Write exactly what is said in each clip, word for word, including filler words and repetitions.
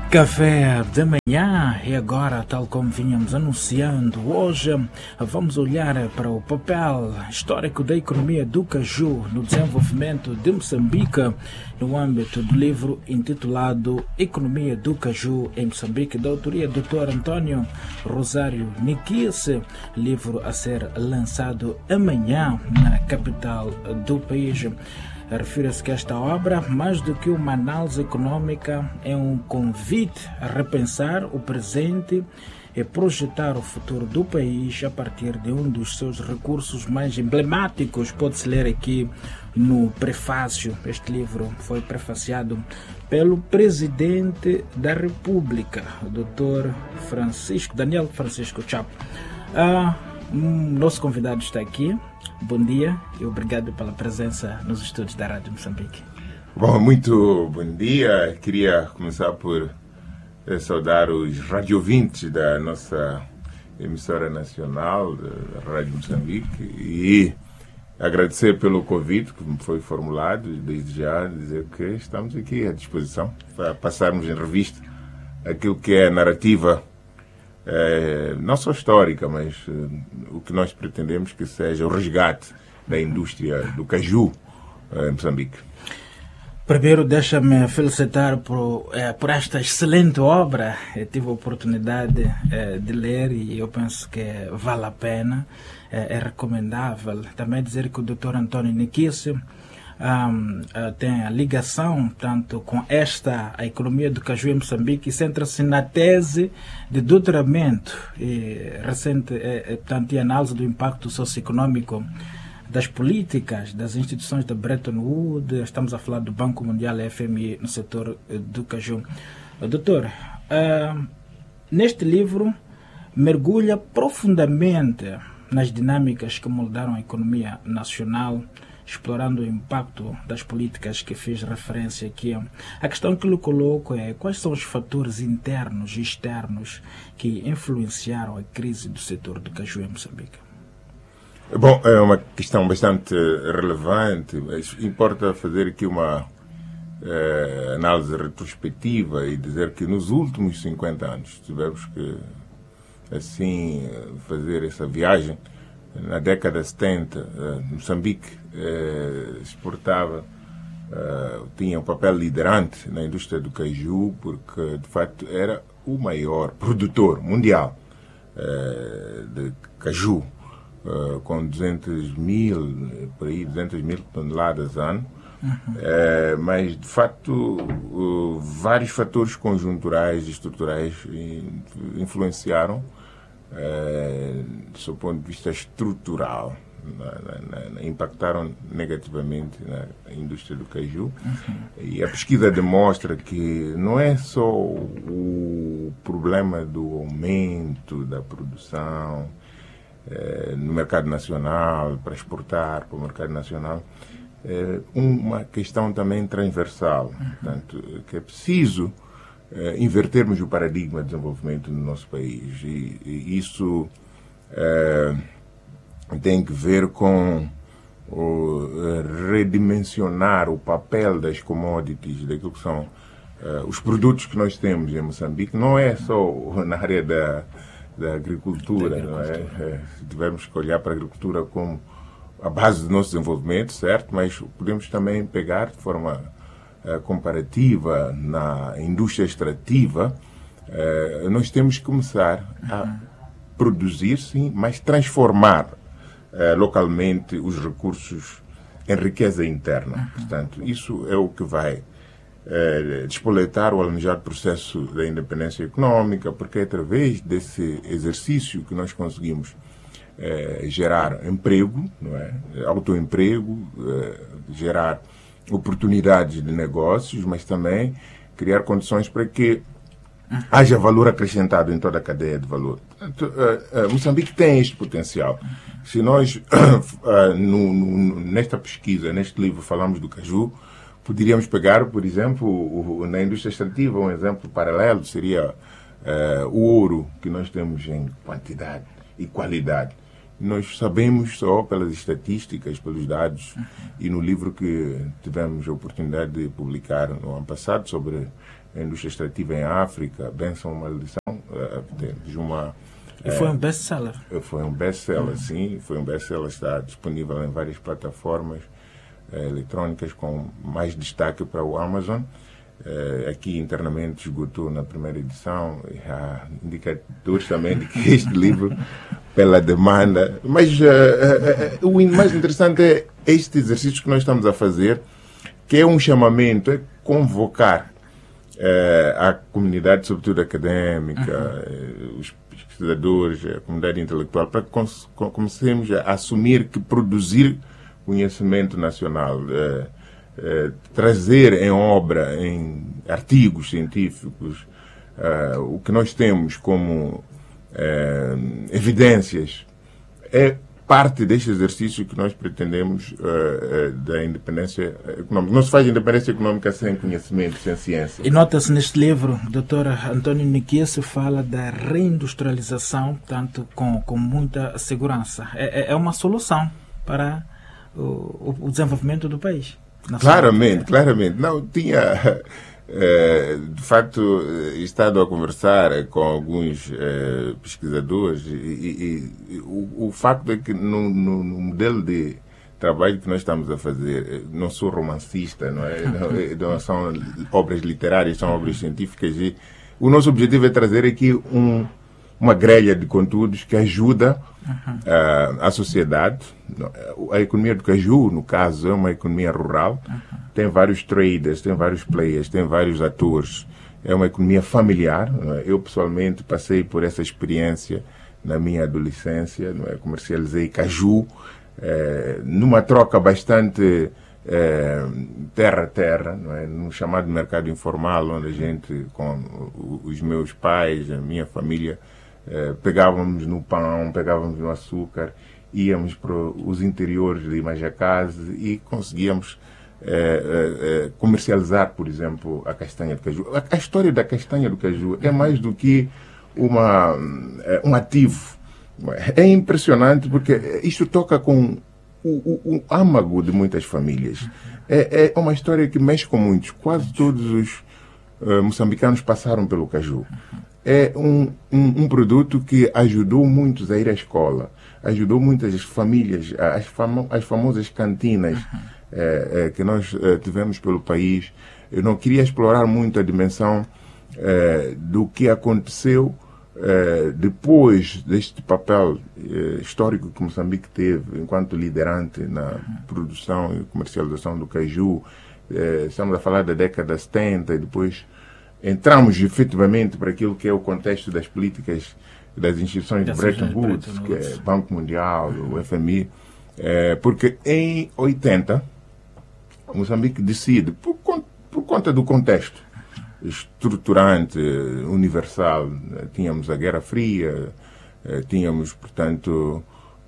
Café da manhã e agora, tal como vínhamos anunciando, hoje vamos olhar para o papel histórico da economia do caju no desenvolvimento de Moçambique no âmbito do livro intitulado Economia do Caju em Moçambique, da autoria do doutor António Rosário Niquice, livro a ser lançado amanhã na capital do país. Refere-se que esta obra, mais do que uma análise econômica, é um convite a repensar o presente e projetar o futuro do país a partir de um dos seus recursos mais emblemáticos. Pode-se ler aqui no prefácio. Este livro foi prefaciado pelo Presidente da República, o doutor Francisco, Daniel Francisco Chapo. Ah, um, nosso convidado está aqui. Bom dia e obrigado pela presença nos estúdios da Rádio Moçambique. Bom, muito bom dia. Queria começar por eh, saudar os radiovintes da nossa emissora nacional, da Rádio Moçambique, e agradecer pelo convite que me foi formulado e desde já dizer que estamos aqui à disposição para passarmos em revista aquilo que é a narrativa É, não só histórica, mas uh, o que nós pretendemos que seja o resgate da indústria do caju uh, em Moçambique. Primeiro, deixa-me felicitar por, eh, por esta excelente obra. Eu tive a oportunidade eh, de ler e eu penso que vale a pena, eh, é recomendável. Também dizer que o doutor António Niquice Um, uh, tem a ligação tanto com esta, a economia do caju em Moçambique, e centra-se na tese de doutoramento e recente é, é, tanto, e análise do impacto socioeconômico das políticas das instituições da Bretton Woods. Estamos a falar do Banco Mundial e F M I no setor uh, do caju. Uh, doutor, uh, neste livro mergulha profundamente nas dinâmicas que moldaram a economia nacional, explorando o impacto das políticas que fiz referência aqui. A questão que lhe coloco é: quais são os fatores internos e externos que influenciaram a crise do setor do caju em Moçambique? Bom, é uma questão bastante relevante, mas importa fazer aqui uma eh, análise retrospectiva e dizer que nos últimos cinquenta anos tivemos que, assim, fazer essa viagem. Na década de setenta, Moçambique eh, exportava, eh, tinha um papel liderante na indústria do caju, porque de facto era o maior produtor mundial eh, de caju, eh, com duzentos mil, por aí, duzentas mil toneladas ano. Uhum. Eh, mas de facto uh, vários fatores conjunturais e estruturais influenciaram, Uh, do seu ponto de vista estrutural, na, na, na, impactaram negativamente na indústria do caju. Uhum. E a pesquisa demonstra que não é só o problema do aumento da produção uh, no mercado nacional, para exportar para o mercado nacional, é uma questão também transversal. Uhum. Portanto, que é preciso Uh, invertermos o paradigma de desenvolvimento no nosso país, e, e isso uh, tem que ver com o, uh, redimensionar o papel das commodities, daquilo que são uh, os produtos que nós temos em Moçambique. Não é só na área da, da agricultura, da agricultura. Não é? É, tivermos que olhar para a agricultura como a base do nosso desenvolvimento, certo? Mas podemos também pegar de forma comparativa na indústria extrativa. Uh, nós temos que começar a uhum. produzir, sim, mas transformar uh, localmente os recursos em riqueza interna. Uhum. Portanto, isso é o que vai uh, despoletar o almejado processo da independência econômica, porque é através desse exercício que nós conseguimos uh, gerar emprego, não é? Autoemprego, uh, gerar oportunidades de negócios, mas também criar condições para que haja valor acrescentado em toda a cadeia de valor. Portanto, uh, uh, Moçambique tem este potencial. Se nós, uh, no, no, nesta pesquisa, neste livro, falamos do caju, poderíamos pegar, por exemplo, o, o, na indústria extrativa, um exemplo paralelo seria uh, o ouro, que nós temos em quantidade e qualidade. nós sabemos só pelas estatísticas, pelos dados, uhum. e no livro que tivemos a oportunidade de publicar no ano passado sobre a indústria extrativa em África, Bênção ou Maldição, de uma... E foi um best-seller. Foi um best-seller, uhum. sim. Foi um best-seller, está disponível em várias plataformas eh, eletrônicas, com mais destaque para o Amazon. Eh, aqui internamente esgotou na primeira edição. Há indicadores também de que este livro, pela demanda... Mas eh, eh, o mais interessante é este exercício que nós estamos a fazer, que é um chamamento, é convocar eh, a comunidade, sobretudo académica, uhum. eh, os pesquisadores, a comunidade intelectual, para que comecemos a assumir que produzir conhecimento nacional, eh, eh, trazer em obra, em artigos científicos, eh, o que nós temos como eh, evidências, é parte deste exercício que nós pretendemos uh, uh, da independência econômica. Não se faz independência econômica sem conhecimento, sem ciência. E nota-se neste livro, doutor António Niquia, se fala da reindustrialização, tanto com, com muita segurança. É, é uma solução para o, o desenvolvimento do país. Claramente, claramente. Não, tinha... É, de facto, estado a conversar com alguns é, pesquisadores e, e, e o, o facto é que no, no, no modelo de trabalho que nós estamos a fazer, não sou romancista, não é? Não, não são obras literárias, são obras científicas, e o nosso objetivo é trazer aqui um, uma grelha de conteúdos que ajuda uh, a sociedade. A economia do caju, no caso, é uma economia rural. Tem vários traders, tem vários players, tem vários atores. É uma economia familiar. Não é? Eu, pessoalmente, passei por essa experiência na minha adolescência. Não é? Comercializei caju é, numa troca bastante é, terra a terra, não é? No chamado mercado informal, onde a gente, com os meus pais, a minha família, é, pegávamos no pão, pegávamos no açúcar, íamos para os interiores de Majacase e conseguíamos É, é, é, comercializar, por exemplo, a castanha do caju. A, a história da castanha do caju é mais do que uma, é, um ativo. É impressionante porque isto toca com o, o, o âmago de muitas famílias. É, é uma história que mexe com muitos. Quase todos os uh, moçambicanos passaram pelo caju. É um, um, um produto que ajudou muitos a ir à escola, ajudou muitas famílias, as, famo, as famosas cantinas É, é, que nós é, tivemos pelo país. Eu não queria explorar muito a dimensão é, do que aconteceu é, depois deste papel é, histórico que Moçambique teve enquanto liderante na produção e comercialização do caju. É, estamos a falar da década de setenta e depois entramos efetivamente para aquilo que é o contexto das políticas das instituições de Bretton Woods, que é Banco Mundial, o F M I, é, porque em oitenta Moçambique decide, por, por conta do contexto estruturante, universal, tínhamos a Guerra Fria, tínhamos, portanto,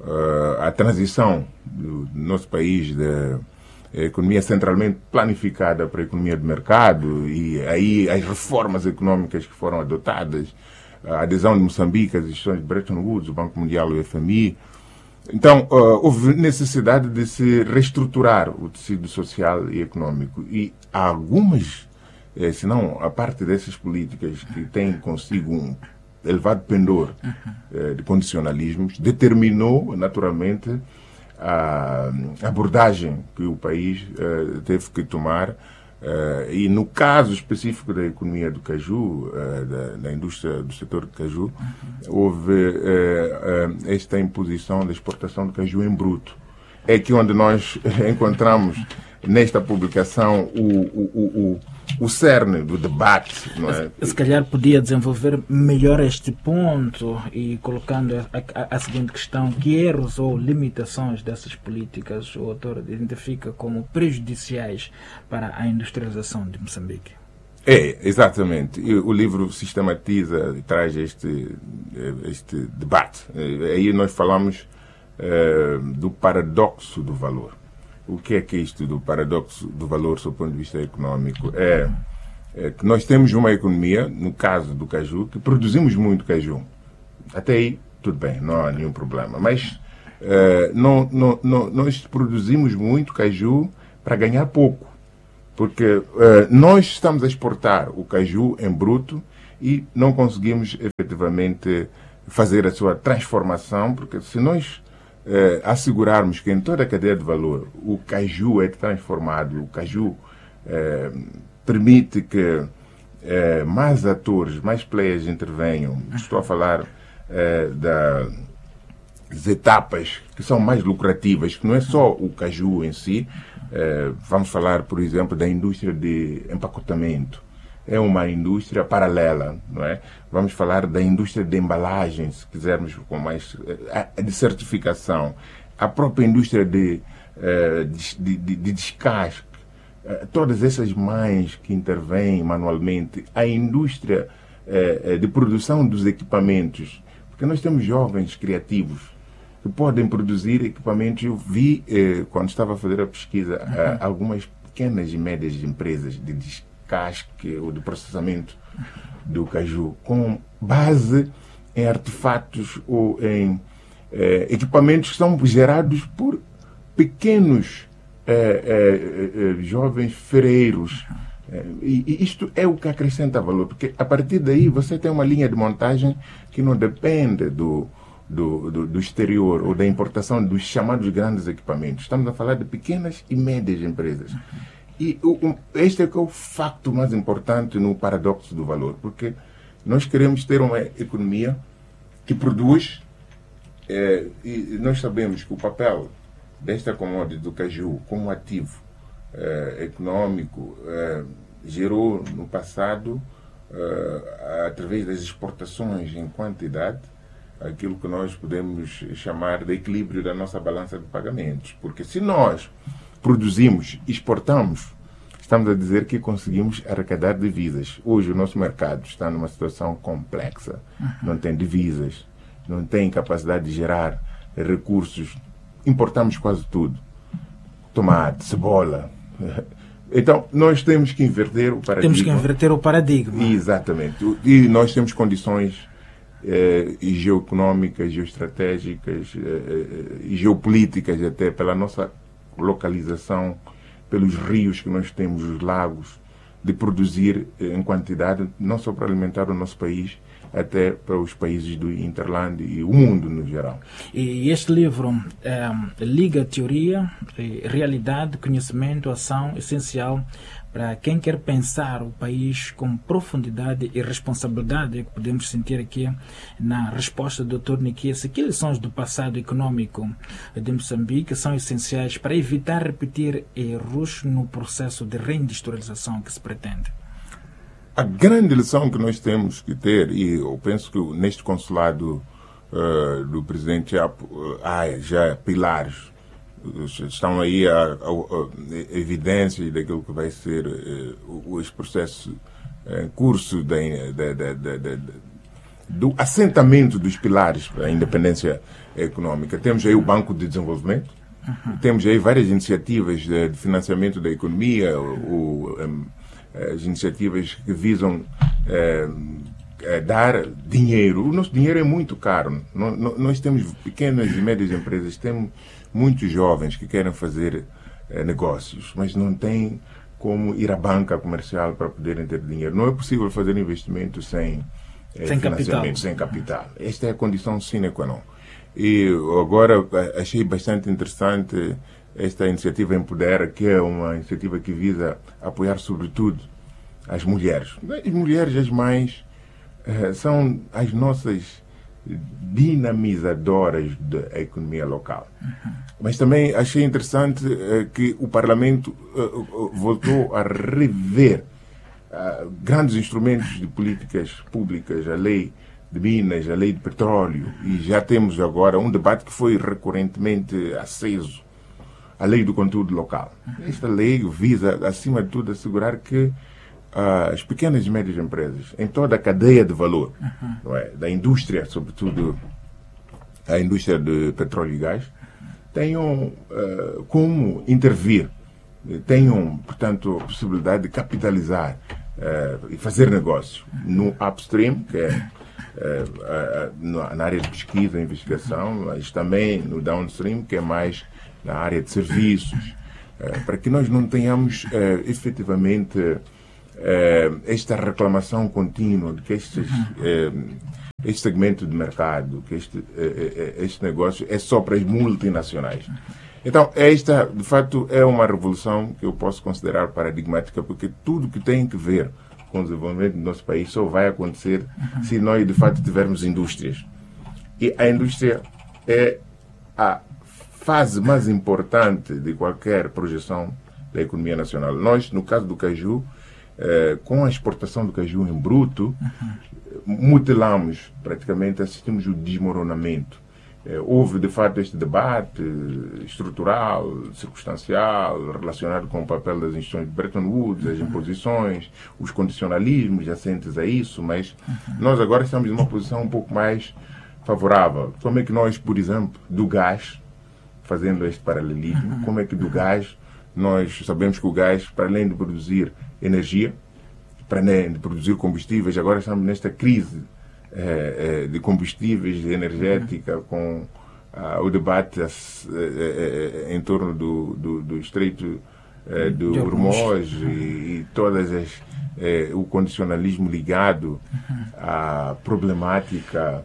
a transição do nosso país da economia centralmente planificada para a economia de mercado, e aí as reformas económicas que foram adotadas, a adesão de Moçambique às instituições de Bretton Woods, o Banco Mundial, o F M I. Então, uh, houve necessidade de se reestruturar o tecido social e econômico. E há algumas, eh, se não a parte dessas políticas que têm consigo um elevado pendor eh, de condicionalismos, determinou, naturalmente, a abordagem que o país eh, teve que tomar. Uh, e no caso específico da economia do caju, uh, da, da indústria do setor do caju, uhum. houve uh, uh, esta imposição da exportação do caju em bruto. É aqui onde nós encontramos nesta publicação o, o, o, o cerne do debate. Não é? Se calhar podia desenvolver melhor este ponto e colocando a, a, a seguinte questão: que erros ou limitações dessas políticas o autor identifica como prejudiciais para a industrialização de Moçambique? É, exatamente. E o livro sistematiza e traz este, este debate. Aí nós falamos uh, do paradoxo do valor. O que é que é isto do paradoxo do valor, sob o ponto de vista econômico? É, é que nós temos uma economia, no caso do caju, que produzimos muito caju. Até aí, tudo bem, não há nenhum problema. Mas uh, não, não, não, nós produzimos muito caju para ganhar pouco. Porque uh, nós estamos a exportar o caju em bruto e não conseguimos efetivamente fazer a sua transformação, porque se nós uh, assegurarmos que em toda a cadeia de valor o caju é transformado, o caju uh, permite que uh, mais atores, mais players intervenham. Estou a falar uh, da, das etapas que são mais lucrativas, que não é só o caju em si. Uh, vamos falar, por exemplo, da indústria de empacotamento. É uma indústria paralela, não é? Vamos falar da indústria de embalagens, se quisermos, com mais uh, de certificação. A própria indústria de, uh, de, de, de descasque. Uh, todas essas mães que intervêm manualmente. A indústria uh, de produção dos equipamentos. Porque nós temos jovens criativos que podem produzir equipamentos. Eu vi, eh, quando estava a fazer a pesquisa, uhum. eh, algumas pequenas e médias empresas de descasque ou de processamento do caju, com base em artefatos ou em eh, equipamentos que são gerados por pequenos eh, eh, eh, jovens ferreiros. Eh, e, e isto é o que acrescenta valor, porque a partir daí você tem uma linha de montagem que não depende do Do, do, do exterior ou da importação dos chamados grandes equipamentos. Estamos a falar de pequenas e médias empresas. E o, o, este é que é o facto mais importante no paradoxo do valor, porque nós queremos ter uma economia que produz, é, e nós sabemos que o papel desta commodity do caju como ativo é, econômico é, gerou no passado, é, através das exportações em quantidade, aquilo que nós podemos chamar de equilíbrio da nossa balança de pagamentos. Porque se nós produzimos, exportamos, estamos a dizer que conseguimos arrecadar divisas. Hoje o nosso mercado está numa situação complexa. Não tem divisas, não tem capacidade de gerar recursos. Importamos quase tudo. Tomate, cebola. Então, nós temos que inverter o paradigma. Temos que inverter o paradigma. Exatamente. E nós temos condições Eh, e geoeconómicas, geoestratégicas eh, e geopolíticas, até pela nossa localização, pelos rios que nós temos, os lagos, de produzir eh, em quantidade, não só para alimentar o nosso país, até para os países do Interland e o mundo no geral. E este livro eh, liga teoria, realidade, conhecimento, ação, essencial para quem quer pensar o país com profundidade e responsabilidade, que podemos sentir aqui na resposta do doutor Nikias. Que lições do passado econômico de Moçambique são essenciais para evitar repetir erros no processo de reindustrialização que se pretende? A grande lição que nós temos que ter, e eu penso que neste consulado uh, do presidente Chapo uh, há já pilares, estão aí a, a, a evidências daquilo que vai ser uh, os processos em curso da, da, da, da, da, do assentamento dos pilares para a independência econômica. Temos aí o Banco de Desenvolvimento, uhum. temos aí várias iniciativas de, de financiamento da economia, o, um, as iniciativas que visam eh, dar dinheiro. O nosso dinheiro é muito caro. Nós, nós temos pequenas e médias empresas, temos muitos jovens que querem fazer eh, negócios, mas não têm como ir à banca comercial para poderem ter dinheiro. Não é possível fazer investimento sem, eh, sem financiamento, capital. sem capital. Esta é a condição sine qua non. E agora achei bastante interessante esta iniciativa Empodera, que é uma iniciativa que visa apoiar sobretudo as mulheres. As mulheres, as mães, eh, são as nossas dinamizadoras da economia local. Uhum. Mas também achei interessante eh, que o Parlamento eh, voltou a rever eh, grandes instrumentos de políticas públicas, a lei de minas, a lei de petróleo, e já temos agora um debate que foi recorrentemente aceso, a lei do conteúdo local. Esta lei visa, acima de tudo, assegurar que uh, as pequenas e médias empresas, em toda a cadeia de valor, uhum. não é, da indústria, sobretudo a indústria de petróleo e gás, tenham uh, como intervir, tenham, portanto, a possibilidade de capitalizar uh, e fazer negócios no upstream, que é na área de pesquisa e investigação, mas também no downstream, que é mais na área de serviços, para que nós não tenhamos efetivamente esta reclamação contínua de que estes, este segmento de mercado, que este, este negócio é só para as multinacionais. Então, esta, de fato, é uma revolução que eu posso considerar paradigmática, porque tudo que tem que ver com o desenvolvimento do nosso país só vai acontecer uhum. se nós, de fato, tivermos indústrias. E a indústria é a fase mais importante de qualquer projeção da economia nacional. Nós, no caso do caju, eh, com a exportação do caju em bruto, uhum. mutilamos, praticamente, assistimos o desmoronamento. Eh, houve, de fato, este debate estrutural, circunstancial, relacionado com o papel das instituições de Bretton Woods, as imposições, os condicionalismos assentes a isso, mas uhum. nós agora estamos numa posição um pouco mais favorável. Como é que nós, por exemplo, do gás, fazendo este paralelismo, uhum. como é que do gás, nós sabemos que o gás, para além de produzir energia, para além de produzir combustíveis, agora estamos nesta crise eh, de combustíveis energética, uhum. com ah, o debate eh, eh, em torno do, do, do Estreito eh, do Hormuz e, e todas as, eh, o condicionalismo ligado uhum. à problemática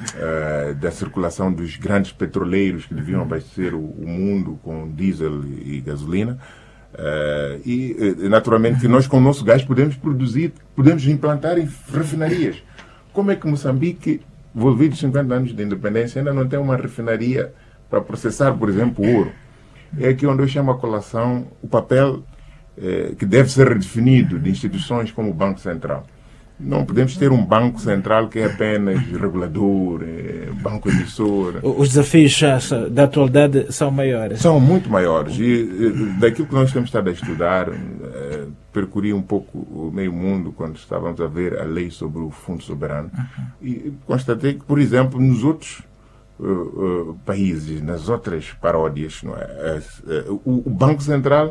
Uh, da circulação dos grandes petroleiros que deviam abastecer o, o mundo com diesel e, e gasolina. Uh, e, uh, naturalmente, que nós com o nosso gás podemos produzir, podemos implantar em refinarias. Como é que Moçambique, envolvido cinquenta anos de independência, ainda não tem uma refinaria para processar, por exemplo, o ouro? É aqui onde eu chamo a colação o papel uh, que deve ser redefinido de instituições como o Banco Central. Não podemos ter um banco central que é apenas regulador, é banco emissor. Os desafios da atualidade são maiores. São muito maiores. E daquilo que nós temos estado a estudar, é, percorri um pouco o meio mundo quando estávamos a ver a lei sobre o Fundo Soberano. Uhum. E constatei que, por exemplo, nos outros uh, uh, países, nas outras paródias, não é? Uh, uh, o, o Banco Central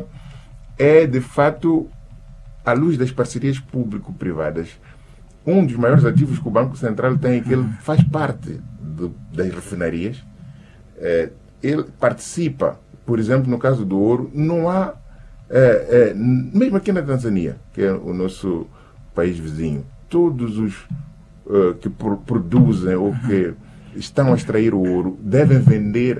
é, de fato, à luz das parcerias público-privadas, um dos maiores ativos que o Banco Central tem é que ele faz parte de, das refinarias. É, ele participa, por exemplo, no caso do ouro, não há, é, é, mesmo aqui na Tanzânia, que é o nosso país vizinho, todos os uh, que pro, produzem ou que estão a extrair o ouro devem vender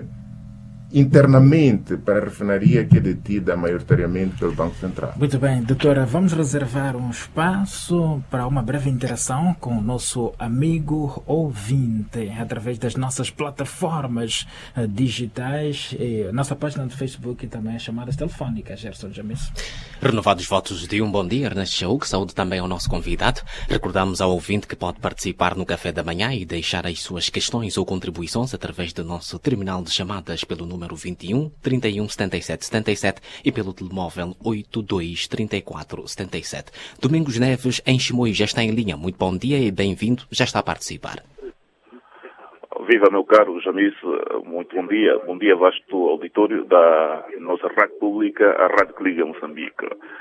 internamente para a refinaria que é detida maioritariamente pelo Banco Central. Muito bem, doutora, vamos reservar um espaço para uma breve interação com o nosso amigo ouvinte através das nossas plataformas uh, digitais e a nossa página do Facebook e também as chamadas telefónicas. Gerson Jamis. Renovados votos de um bom dia, Ernesto Chauk, saúde também ao nosso convidado. Recordamos ao ouvinte que pode participar no Café da Manhã e deixar as suas questões ou contribuições através do nosso terminal de chamadas pelo número número vinte e um, trinta e um, setenta e sete, setenta e sete e pelo telemóvel oito dois, trinta e quatro, setenta e sete. Domingos Neves, em Chimoio, já está em linha. Muito bom dia e bem-vindo, já está a participar. Viva, meu caro Jamis, muito bom dia. Bom dia, vasto auditório da nossa rádio pública, a Rádio que Liga Moçambique.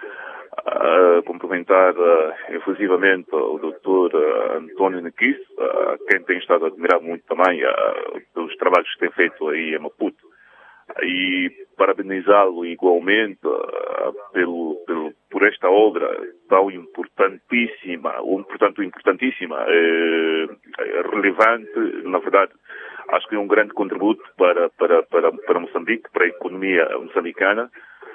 Uh, cumprimentar uh, efusivamente o doutor uh, António Nequice, uh, quem tem estado a admirar muito também uh, pelos trabalhos que tem feito aí em Maputo. E parabenizá-lo igualmente uh, pelo, pelo, por esta obra tão importantíssima, ou portanto importantíssima, eh, relevante, na verdade, acho que é um grande contributo para, para, para, para Moçambique, para a economia moçambicana.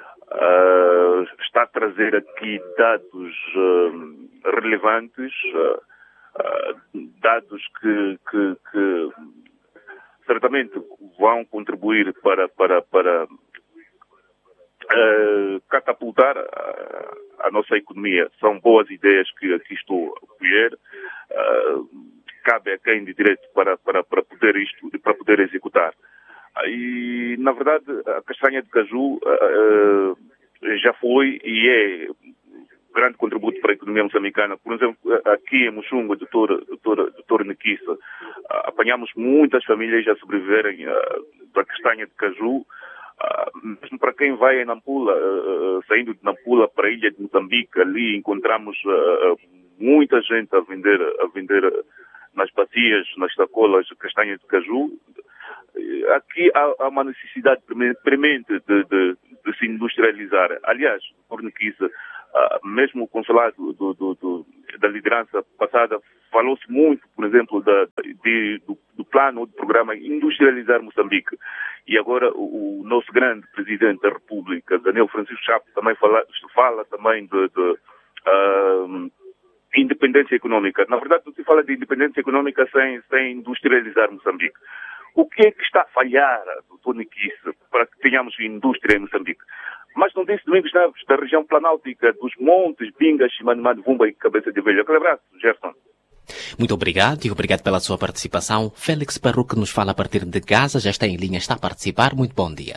Uh, está a trazer aqui dados uh, relevantes, uh, uh, dados que, que, que certamente vão contribuir para, para, para uh, catapultar a, a nossa economia. São boas ideias que aqui estou a colher. Uh, cabe a quem de direito para, para, para poder isto, para poder executar. E, na verdade, a castanha de caju uh, já foi e é um grande contributo para a economia moçambicana. Por exemplo, aqui em Muxunga, doutor, doutor, doutor Nequice, uh, apanhamos muitas famílias a sobreviverem uh, da castanha de caju. Uh, mesmo para quem vai em Nampula, uh, saindo de Nampula para a ilha de Moçambique, ali encontramos uh, muita gente a vender, a vender nas bacias, nas sacolas de castanha de caju. Aqui há, há uma necessidade premente de, de, de se industrializar. Aliás, por Niquice, uh, mesmo o consulado do, do, do, da liderança passada falou-se muito, por exemplo, da, de, do, do plano, do programa Industrializar Moçambique. E agora o, o nosso grande presidente da República, Daniel Francisco Chapo, também fala, fala também de, de uh, independência econômica. Na verdade, não se fala de independência econômica sem, sem industrializar Moçambique. O que é que está a falhar, doutor Niquice, para que tenhamos indústria em Moçambique? Mas não disse Domingos Neves, da região planáltica, dos montes, Bingas, Chimanimane, Vumba e Cabeça de Velho. Aquele abraço, Gerson. Muito obrigado e obrigado pela sua participação. Félix Parru, que nos fala a partir de Gaza, já está em linha, está a participar. Muito bom dia.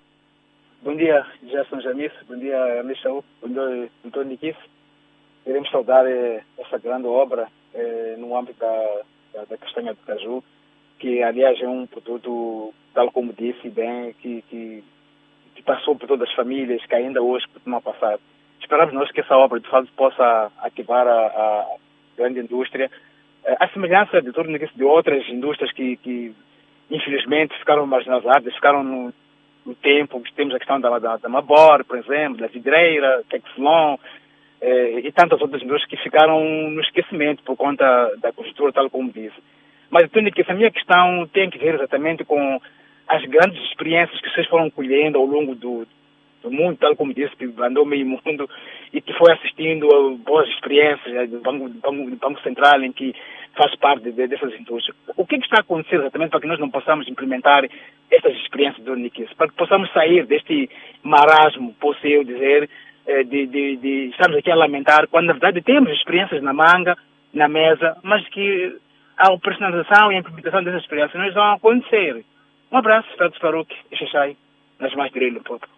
Bom dia, Gerson Janice. Bom dia, Ernest Chaú. Bom dia, doutor Niquice. Queremos saudar eh, essa grande obra eh, no âmbito da, da, da castanha de caju, que, aliás, é um produto, tal como disse bem, que, que, que passou por todas as famílias, que ainda hoje continua a passar. Esperamos nós que essa obra, de fato, possa ativar a, a grande indústria. A semelhança de, de outras indústrias que, que, infelizmente, ficaram marginalizadas, ficaram no, no tempo. Temos a questão da, da, da Mabor, por exemplo, da vidreira, Texlon, eh, e tantas outras indústrias que ficaram no esquecimento por conta da conjuntura, tal como disse. Mas que a minha questão tem que ver exatamente com as grandes experiências que vocês foram colhendo ao longo do, do mundo, tal como disse, que andou meio mundo e que foi assistindo a boas experiências do Banco, do Banco, do Banco Central, em que faz parte de, dessas indústrias. O que, é que está a acontecer exatamente para que nós não possamos implementar estas experiências do Niquice, para que possamos sair deste marasmo, posso eu dizer, de, de, de estamos aqui a lamentar, quando na verdade temos experiências na manga, na mesa, mas que a operacionalização e a implementação dessas experiências não vão acontecer. Um abraço, Félix Faruque e Xaxai, nas mais direito do povo.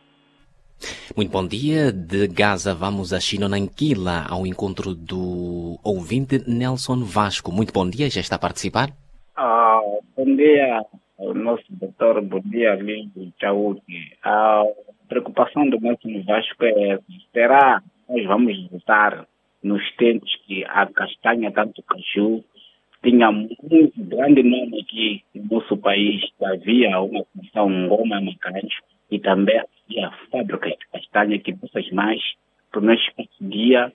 Muito bom dia. De Gaza vamos a Xinonanquila, ao encontro do ouvinte Nelson Vasco. Muito bom dia, já está a participar? Ah, bom dia ao nosso doutor, bom dia, amigo Chaúque. A preocupação do Nelson Vasco é, será nós vamos voltar nos tempos que a castanha, tanto caju, tinha muito grande nome aqui no nosso país. Havia uma função Goma Macante e também havia fábricas de castanha que muitas mais para nós conseguia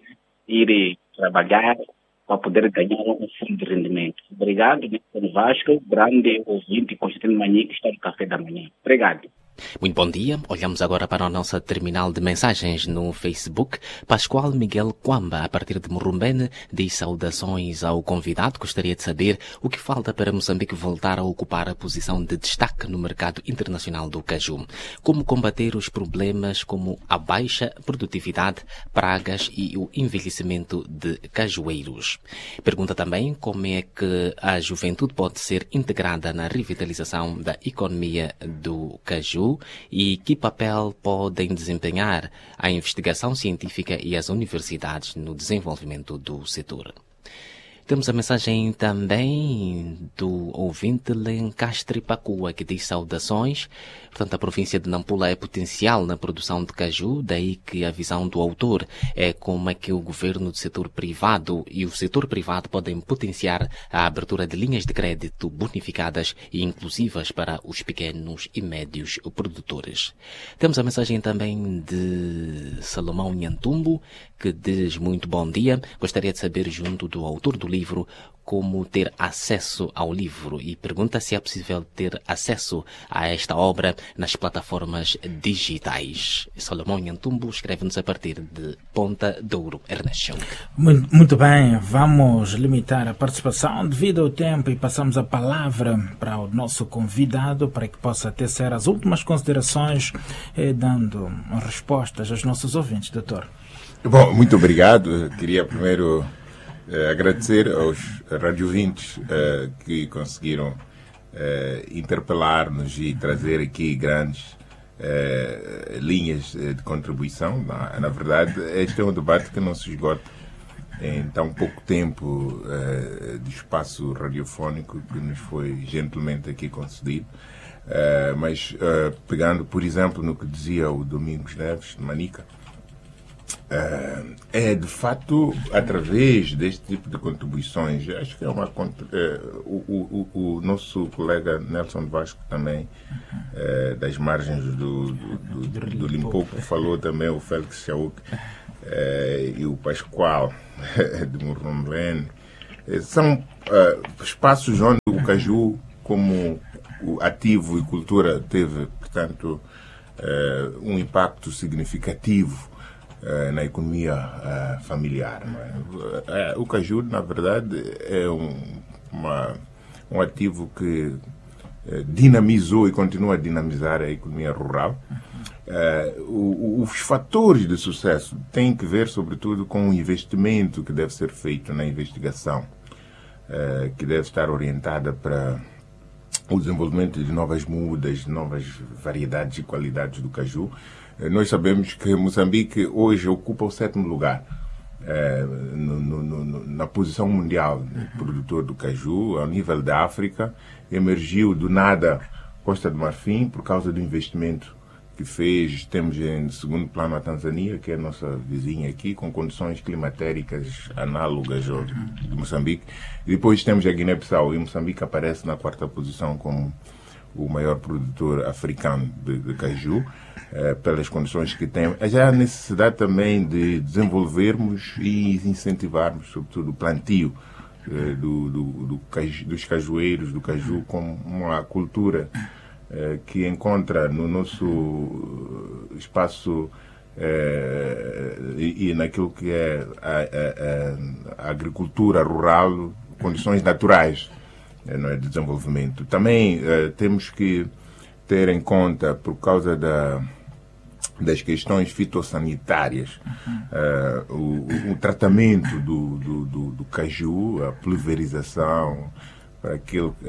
ir trabalhar para poder ganhar um fundo de rendimento. Obrigado, Nelson Vasco, grande ouvinte Constantino Manhã, que está no Café da Manhã. Obrigado. Muito bom dia. Olhamos agora para a nossa terminal de mensagens no Facebook. Pascoal Miguel Quamba, a partir de Morumbene, diz saudações ao convidado. Gostaria de saber o que falta para Moçambique voltar a ocupar a posição de destaque no mercado internacional do caju. Como combater os problemas como a baixa produtividade, pragas e o envelhecimento de cajueiros. Pergunta também como é que a juventude pode ser integrada na revitalização da economia do caju e que papel podem desempenhar a investigação científica e as universidades no desenvolvimento do setor. Temos a mensagem também do ouvinte Lencastre Pacua, que diz saudações. Portanto, a província de Nampula é potencial na produção de caju, daí que a visão do autor é como é que o governo do setor privado e o setor privado podem potenciar a abertura de linhas de crédito bonificadas e inclusivas para os pequenos e médios produtores. Temos a mensagem também de Salomão Nhantumbo, que diz muito bom dia. Gostaria de saber, junto do autor do livro, como ter acesso ao livro e pergunta se é possível ter acesso a esta obra nas plataformas digitais. Salomão Nhantumbo escreve-nos a partir de Ponta Douro, Ernesto. Muito, muito bem, vamos limitar a participação devido ao tempo e passamos a palavra para o nosso convidado para que possa tecer as últimas considerações, eh, dando respostas aos nossos ouvintes, doutor. Bom, muito obrigado. Queria primeiro eh, agradecer aos radiovintes eh, que conseguiram eh, interpelar-nos e trazer aqui grandes eh, linhas de contribuição. Na, na verdade, este é um debate que não se esgota em tão pouco tempo eh, de espaço radiofónico que nos foi gentilmente aqui concedido. Eh, mas, eh, pegando, por exemplo, no que dizia o Domingos Neves, de Manica, Uh, é, de fato, através deste tipo de contribuições, acho que é uma... Uh, o, o, o nosso colega Nelson Vasco também, uh, das margens do, do, do, do Limpopo, falou também, o Félix Chauk uh, e o Pascoal de Murrumblene. Uh, são uh, espaços onde o caju, como o ativo e cultura, teve, portanto, uh, um impacto significativo na economia uh, familiar. Não é? O caju, na verdade, é um, uma, um ativo que uh, dinamizou e continua a dinamizar a economia rural. Uh, o, os fatores de sucesso têm que ver, sobretudo, com o investimento que deve ser feito na investigação, uh, que deve estar orientada para o desenvolvimento de novas mudas, novas variedades e qualidades do caju. Nós sabemos que Moçambique hoje ocupa o sétimo lugar eh, no, no, no, na posição mundial de produtor do caju. Ao nível da África, emergiu do nada Costa do Marfim por causa do investimento que fez. Temos em segundo plano a Tanzânia, que é a nossa vizinha aqui, com condições climatéricas análogas ao de Moçambique. E depois temos a Guiné-Bissau, e Moçambique aparece na quarta posição como o maior produtor africano de, de caju, eh, pelas condições que tem. Já há necessidade também de desenvolvermos e incentivarmos, sobretudo, o plantio eh, do, do, do caju, dos cajueiros, do caju, como uma cultura eh, que encontra no nosso espaço eh, e, e naquilo que é a, a, a agricultura rural, condições naturais, não é, de desenvolvimento. Também uh, temos que ter em conta, por causa da, das questões fitossanitárias, uh, o, o tratamento do, do, do, do caju, a pulverização, para aquele uh,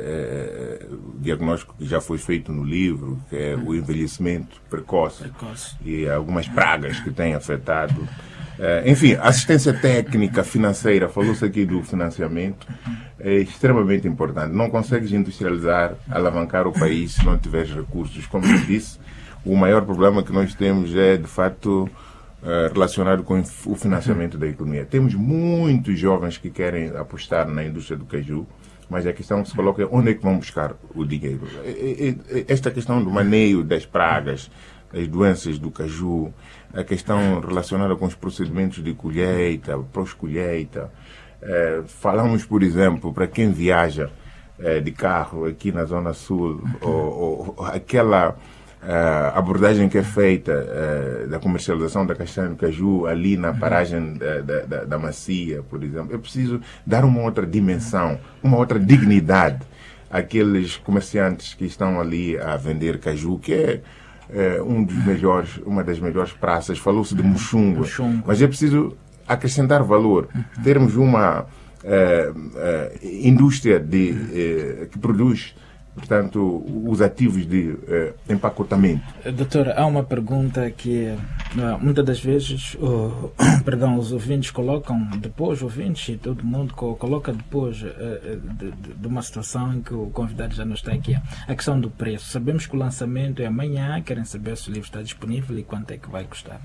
uh, diagnóstico que já foi feito no livro, que é o envelhecimento precoce, precoce. E algumas pragas que têm afetado. Uh, enfim, assistência técnica, financeira, falou-se aqui do financiamento, é extremamente importante. Não consegues industrializar, alavancar o país se não tiveres recursos. Como eu disse, o maior problema que nós temos é, de fato, uh, relacionado com o financiamento da economia. Temos muitos jovens que querem apostar na indústria do caju, mas a questão que se coloca é onde é que vão buscar o dinheiro. Esta questão do maneio das pragas, as doenças do caju, a questão relacionada com os procedimentos de colheita, pós-colheita. Eh, falamos, por exemplo, para quem viaja eh, de carro aqui na Zona Sul, ou, ou aquela eh, abordagem que é feita eh, da comercialização da castanha do caju ali na paragem da, da, da, da Macia, por exemplo. É preciso dar uma outra dimensão, uma outra dignidade àqueles comerciantes que estão ali a vender caju, que é É, um dos melhores, uma das melhores praças. Falou-se de Muxunga, mas é preciso acrescentar valor, termos uma é, é, indústria de, é, que produz, portanto, os ativos de eh, empacotamento. Doutor, há uma pergunta que uh, muitas das vezes uh, perdão, os ouvintes colocam depois, ouvintes e todo mundo co coloca depois uh, de, de, de uma situação em que o convidado já não está aqui. A questão do preço. Sabemos que o lançamento é amanhã, querem saber se o livro está disponível e quanto é que vai custar.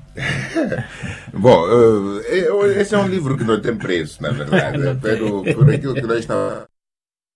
Bom, uh, esse é um livro que não tem preço, na verdade, pelo, por aquilo que nós estamos...